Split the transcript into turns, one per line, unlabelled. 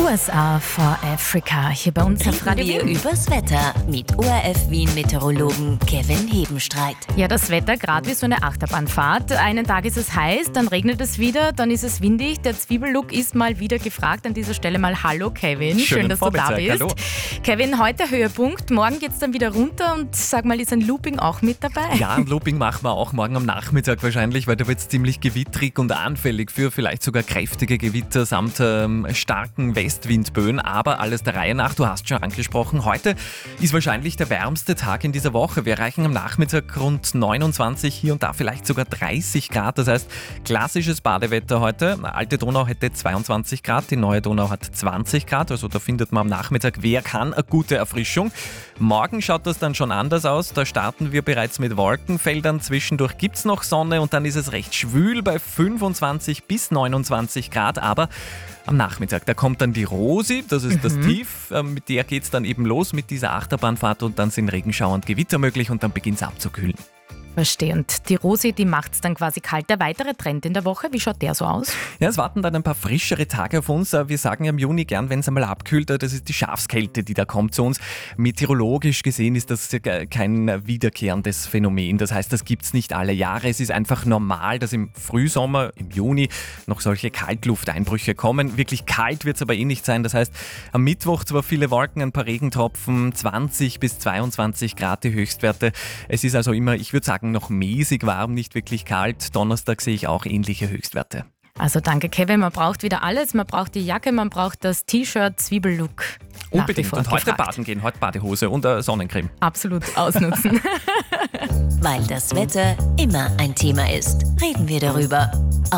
USA for Africa. Hier bei uns auf Radio
Wir
Wien.
übers Wetter mit ORF Wien Meteorologen Kevin Hebenstreit.
Ja, das Wetter gerade wie so eine Achterbahnfahrt. Einen Tag ist es heiß, dann regnet es wieder, dann ist es windig. Der Zwiebellook ist mal wieder gefragt. An dieser Stelle mal Hallo Kevin. Schön, dass du da bist.
Hallo.
Kevin, heute Höhepunkt. Morgen geht es dann wieder runter und sag mal, ist ein Looping auch mit dabei?
Ja, ein Looping machen wir auch morgen am Nachmittag wahrscheinlich, weil da wird es ziemlich gewittrig und anfällig für vielleicht sogar kräftige Gewitter samt starken Westwindböen. Aber alles der Reihe nach, du hast schon angesprochen, heute ist wahrscheinlich der wärmste Tag in dieser Woche. Wir erreichen am Nachmittag rund 29, hier und da vielleicht sogar 30 Grad. Das heißt, klassisches Badewetter heute. Alte Donau hätte 22 Grad, die Neue Donau hat 20 Grad. Also da findet man am Nachmittag, wer kann, eine gute Erfrischung. Morgen schaut das dann schon anders aus. Da starten wir bereits mit Wolkenfeldern. Zwischendurch gibt es noch Sonne und dann ist es recht schwül bei 25 bis 29 Grad. Aber am Nachmittag, da kommt dann die Rosi, das ist das Tief. Mit der geht es dann eben los mit dieser Achterbahnfahrt und dann sind Regenschauer und Gewitter möglich und dann beginnt es abzukühlen.
Verstehe. Und die Rosi, die macht es dann quasi kalt. Der weitere Trend in der Woche, wie schaut der so aus?
Ja, es warten dann ein paar frischere Tage auf uns. Wir sagen ja im Juni gern, wenn es einmal abkühlt, das ist die Schafskälte, die da kommt zu uns. Meteorologisch gesehen ist das kein wiederkehrendes Phänomen. Das heißt, das gibt es nicht alle Jahre. Es ist einfach normal, dass im Frühsommer, im Juni, noch solche Kaltlufteinbrüche kommen. Wirklich kalt wird es aber nicht sein. Das heißt, am Mittwoch zwar viele Wolken, ein paar Regentropfen, 20 bis 22 Grad die Höchstwerte. Es ist also immer, ich würde sagen, noch mäßig warm, nicht wirklich kalt. Donnerstag sehe ich auch ähnliche Höchstwerte.
Also danke Kevin, man braucht wieder alles. Man braucht die Jacke, man braucht das T-Shirt, Zwiebellook.
Unbedingt. Und heute baden gehen, heute Badehose und Sonnencreme.
Absolut ausnutzen.
Weil das Wetter immer ein Thema ist, reden wir darüber.